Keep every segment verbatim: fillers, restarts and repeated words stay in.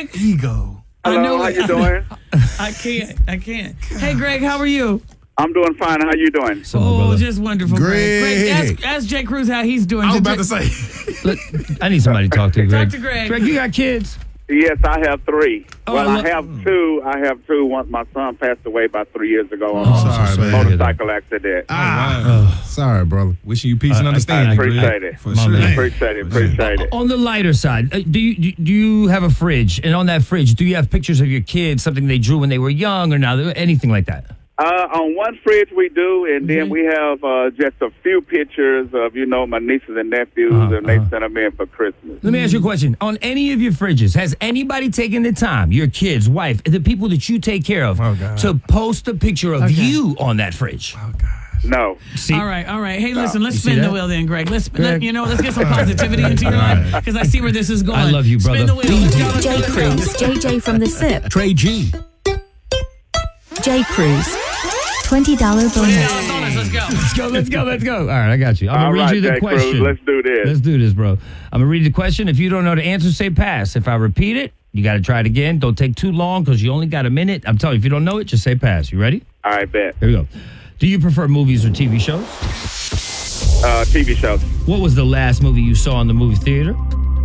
Greg. Ego. I Hello, know how it. you doing? I can't. I can't. Hey, Greg, how are you? I'm doing fine. How you doing? So, my Oh, brother. just wonderful, Greg. Greg. Greg, ask, ask Jay Cruz how he's doing. I was Did about Jay- to say. Look, I need somebody to talk to, Greg. to Greg. Greg, you got kids? Yes, I have three. Oh, well, I look- have two. I have two. One, my son passed away about three years ago on Oh, a sorry, man. motorcycle accident. Ah, sorry, brother. Wishing you peace and I understanding. Greg. appreciate it. For My sure. man. Appreciate it. Appreciate it. On the lighter side, uh, do you do you have a fridge? And on that fridge, do you have pictures of your kids, something they drew when they were young or now, anything like that? Uh, on one fridge we do, and then we have uh, just a few pictures of, you know, my nieces and nephews, Uh-huh, and they uh-huh. sent them in for Christmas. Let me ask you a question. On any of your fridges, has anybody taken the time, your kids, wife, the people that you take care of, Oh, God. to post a picture of Okay. you on that fridge? Oh, God. No. See, All right, all right. Hey, listen, let's You see spin the that? wheel then, Greg. Let's, Greg. let, you know, let's get some positivity into your life because I see where this is going. I love you, Spin brother. the wheel. Let's go, let's go, Jay let's go. Cruz, J J from the S I P. Trey G. J Cruz, twenty dollars bonus. Bonus, let's go. let's go, let's go, let's go. All right, I got you. I'm All going to read right, you the Jay Cruz, question. let's do this. Let's do this, bro. I'm going to read the question. If you don't know the answer, say pass. If I repeat it, you got to try it again. Don't take too long because you only got a minute. I'm telling you, if you don't know it, just say pass. You ready? All right, bet. Here we go. Do you prefer movies or T V shows? Uh, T V shows. What was the last movie you saw in the movie theater?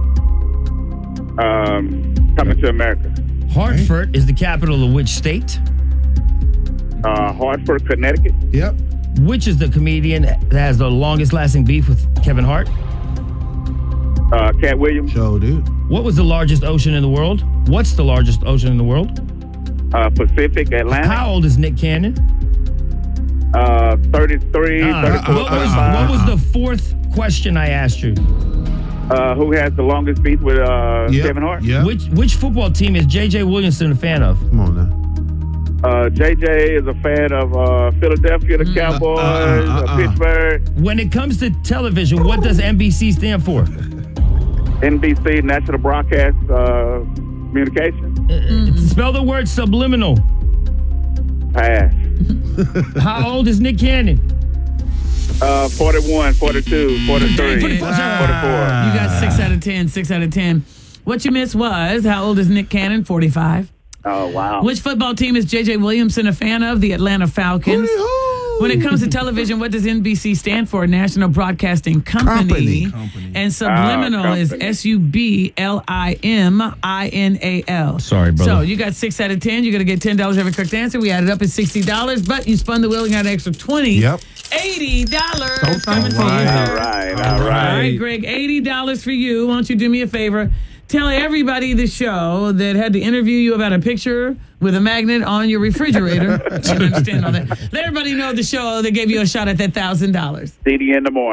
Um, Coming to America. Hartford is the capital of which state? Uh, Hartford, Connecticut. Yep. Which is the comedian that has the longest lasting beef with Kevin Hart? Uh, Cat Williams. Show, dude. What was the largest ocean in the world? What's the largest ocean in the world? Uh, Pacific, Atlantic. How old is Nick Cannon? Uh, thirty-three, Uh, thirty-four, what, was, thirty-five. what was the fourth question I asked you? Uh, who has the longest beef with uh, Yep. Kevin Hart? Yep. Which which football team is J J Williamson a fan of? Come on now. Uh, J J is a fan of uh, Philadelphia, the Cowboys, uh, uh, uh, uh. Pittsburgh, When it comes to television, what does N B C stand for? N B C, National Broadcast uh, Communication. Uh, Spell the word subliminal. Pass. How old is Nick Cannon? Uh, forty-one, forty-two, forty-three, forty-four. forty-four. You got six out of ten, six out of ten. What you missed was, how old is Nick Cannon? forty-five. Oh, wow. Which football team is J J Williamson a fan of? The Atlanta Falcons. When it comes to television, what does N B C stand for? National Broadcasting Company. Company. And subliminal Ah, is company. S U B L I M I N A L. Sorry, brother. So you got six out of ten. You're going to get ten dollars every correct answer. We added up at sixty dollars, but you spun the wheel and got an extra twenty. Yep. eighty dollars. Don't coming think for you, right. All sir. right, all All right, right. Greg, eighty dollars for you. Why don't you do me a favor? Tell everybody the show that had to interview you about a picture with a magnet on your refrigerator. I understand all that. Let everybody know the show that gave you a shot at that one thousand dollars. C D in the morning.